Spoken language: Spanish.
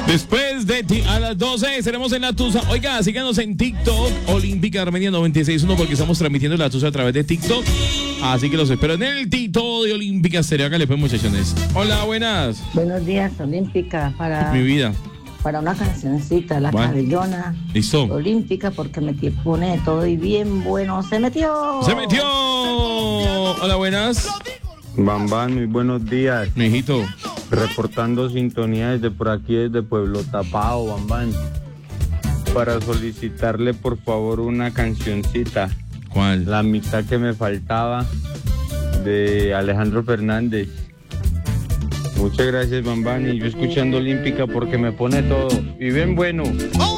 Después de a las 12 estaremos en La Tusa. Oiga, síganos en TikTok, Olímpica Armenia 96.1, porque estamos transmitiendo La Tusa a través de TikTok. Así que los espero en el TikTok de Olímpica Estéreo. Hágale pues, muchachones. Hola, buenas. Buenos días, Olímpica. Mi vida. Para una cancioncita, La Cabellona. Listo. Olímpica, porque me pone todo y bien bueno. ¡Se metió! ¡Se metió! Hola, buenas. Bambán, muy buenos días. Mi hijito. Reportando sintonía desde por aquí, desde Pueblo Tapado, Bambán. Para solicitarle, por favor, una cancioncita. ¿Cuál? La mitad que me faltaba, de Alejandro Fernández. Muchas gracias, Bambán. Y yo escuchando Olímpica porque me pone todo. Y bien bueno.